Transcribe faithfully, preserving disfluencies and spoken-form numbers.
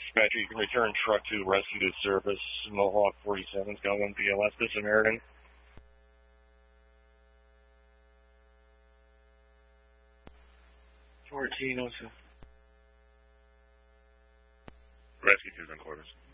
Dispatcher, you can return truck to rescue to service. Mohawk forty-seven's got one B L S. This American. fourteen oh seven. Rescue two's in quarters.